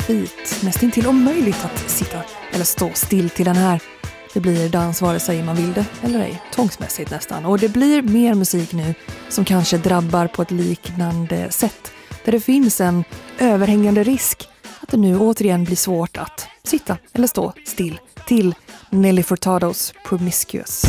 feet. Nästintill omöjligt att sitta eller stå still till den här. Det blir dans vare sig man vill det eller ej, tvångsmässigt nästan. Och det blir mer musik nu som kanske drabbar på ett liknande sätt. Där det finns en överhängande risk att det nu återigen blir svårt att sitta eller stå still till Nelly Furtados Promiscuous.